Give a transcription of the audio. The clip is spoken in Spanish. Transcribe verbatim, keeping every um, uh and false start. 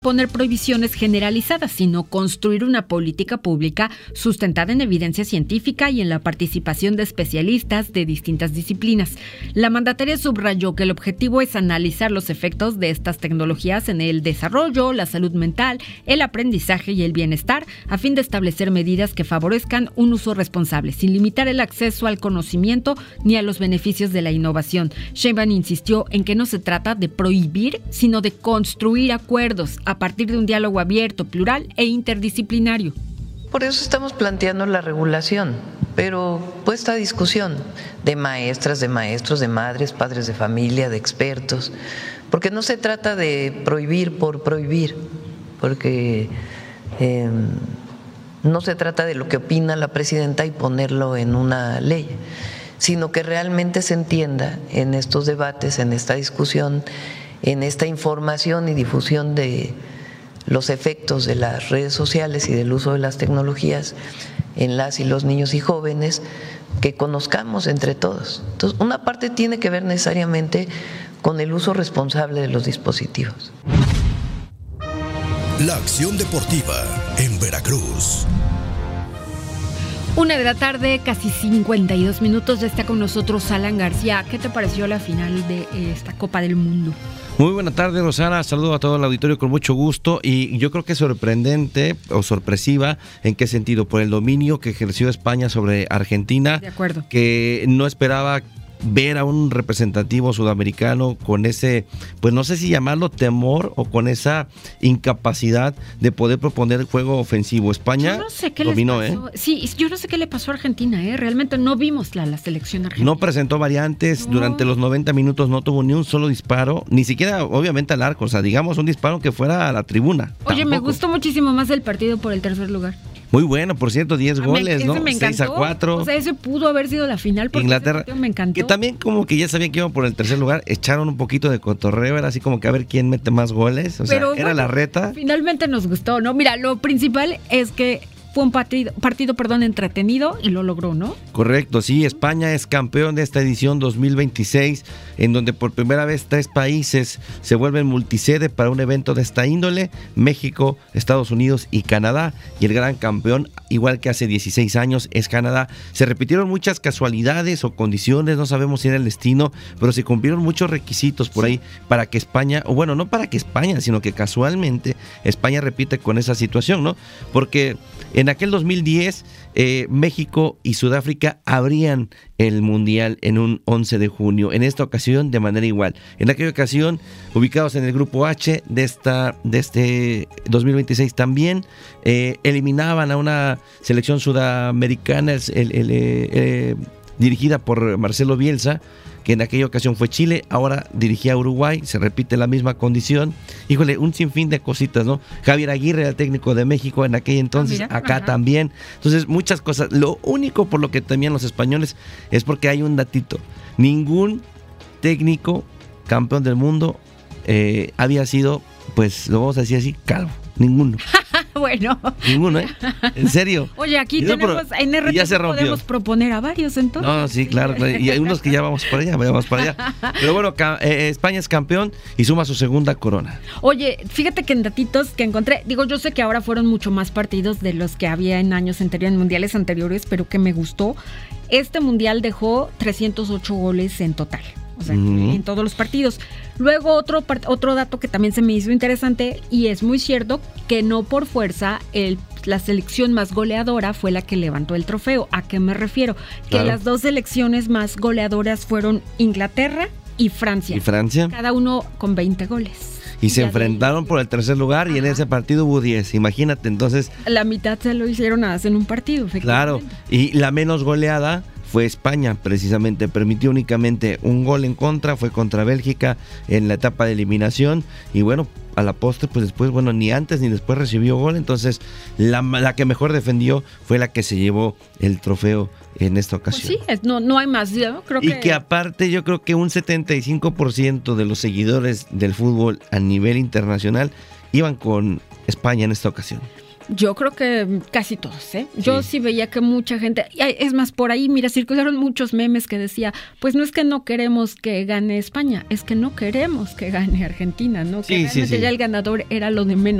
poner prohibiciones generalizadas, sino construir una política pública sustentada en evidencia científica y en la participación de especialistas de distintas disciplinas. La mandataria subrayó que el objetivo es analizar los efectos de estas tecnologías en el desarrollo, la salud mental, el aprendizaje y el bienestar, a fin de establecer medidas que favorezcan un uso responsable, sin limitar el acceso al conocimiento ni a los beneficios de la innovación. Sheinbaum insistió en que no se trata de prohibir, sino de construir acuerdos a partir de un diálogo abierto, plural e interdisciplinario. Por eso estamos planteando la regulación, pero puesta a discusión de maestras, de maestros, de madres, padres de familia, de expertos, porque no se trata de prohibir por prohibir, porque eh, no se trata de lo que opina la presidenta y ponerlo en una ley, sino que realmente se entienda en estos debates, en esta discusión, en esta información y difusión de los efectos de las redes sociales y del uso de las tecnologías en las y los niños y jóvenes, que conozcamos entre todos. Entonces, una parte tiene que ver necesariamente con el uso responsable de los dispositivos. La acción deportiva en Veracruz. Una de la tarde, casi cincuenta y dos minutos, ya está con nosotros Alan García. ¿Qué te pareció la final de esta Copa del Mundo? Muy buena tarde, Rosana. Saludo a todo el auditorio con mucho gusto. Y yo creo que es sorprendente o sorpresiva. ¿En qué sentido? Por el dominio que ejerció España sobre Argentina. De acuerdo. Que no esperaba ver a un representativo sudamericano con ese, pues no sé si llamarlo temor o con esa incapacidad de poder proponer el juego ofensivo. España yo no sé qué dominó, les pasó. ¿eh? Sí, yo no sé qué le pasó a Argentina, ¿eh? Realmente no vimos la, la selección argentina. No presentó variantes, no. Durante los noventa minutos no tuvo ni un solo disparo, ni siquiera obviamente al arco, o sea, digamos un disparo que fuera a la tribuna. Oye, Tampoco. Me gustó muchísimo más el partido por el tercer lugar. Muy bueno, por cierto, diez Ah, goles, me, ¿no? Me seis a cuatro. O sea, ese pudo haber sido la final porque Inglaterra, ese me encantó. Que también como que ya sabían que iban por el tercer lugar, echaron un poquito de cotorreo, era así como que a ver quién mete más goles, o Pero, sea, era bueno, la reta. Finalmente nos gustó, ¿no? Mira, lo principal es que fue un partido, partido perdón, entretenido y lo logró, ¿no? Correcto, sí, España es campeón de esta edición dos mil veintiséis, en donde por primera vez tres países se vuelven multisede para un evento de esta índole: México, Estados Unidos y Canadá, y el gran campeón, igual que hace dieciséis años, es Canadá. Se repitieron muchas casualidades o condiciones, no sabemos si era el destino, pero se cumplieron muchos requisitos por ahí para que España, o bueno, no para que España, sino que casualmente España repite con esa situación, ¿no? Porque en aquel dos mil diez, eh, México y Sudáfrica abrían el Mundial en un once de junio. En esta ocasión, de manera igual. En aquella ocasión, ubicados en el grupo H de, esta, de este dos mil veintiséis también, eh, eliminaban a una selección sudamericana el, el, el, eh, dirigida por Marcelo Bielsa, que en aquella ocasión fue Chile, ahora dirigía a Uruguay, se repite la misma condición. Híjole, un sinfín de cositas, ¿no? Javier Aguirre era el técnico de México en aquel entonces, ah, mira, acá ajá. también. Entonces, muchas cosas. Lo único por lo que temían los españoles es porque hay un datito. Ningún técnico campeón del mundo eh, había sido, pues, lo vamos a decir así, calvo. Ninguno. Bueno. Ninguno, ¿eh? En serio. Oye, aquí y tenemos, no, en R T ya podemos proponer a varios entonces. No, sí, claro, claro. Y hay unos que ya vamos para allá, vamos para allá. Pero bueno, eh, España es campeón y suma su segunda corona. Oye, fíjate que en datitos que encontré, digo, yo sé que ahora fueron mucho más partidos de los que había en años anteriores, en mundiales anteriores, pero que me gustó. Este mundial dejó trescientos ocho goles en total. O sea, uh-huh. en todos los partidos. Luego otro, otro dato que también se me hizo interesante, y es muy cierto, que no por fuerza el, la selección más goleadora fue la que levantó el trofeo. ¿A qué me refiero? Claro. Que las dos selecciones más goleadoras fueron Inglaterra y Francia. ¿Y Francia? Cada uno con veinte goles. Y se enfrentaron por el tercer lugar. Ajá. Y en ese partido hubo diez, imagínate, entonces... La mitad se lo hicieron a hacer en un partido, claro, y la menos goleada fue España, precisamente, permitió únicamente un gol en contra, fue contra Bélgica en la etapa de eliminación, y bueno, a la postre, pues después, bueno, ni antes ni después recibió gol, entonces la, la que mejor defendió fue la que se llevó el trofeo en esta ocasión. Pues sí, no, no hay más, ¿no? Creo y que... que aparte yo creo que un setenta y cinco por ciento de los seguidores del fútbol a nivel internacional iban con España en esta ocasión. Yo creo que casi todos, ¿eh? Yo sí. sí veía que mucha gente, es más, por ahí, mira, circularon muchos memes que decía, pues no es que no queremos que gane España, es que no queremos que gane Argentina, ¿no? Que sí, sí, sí. ya el ganador era lo de menos.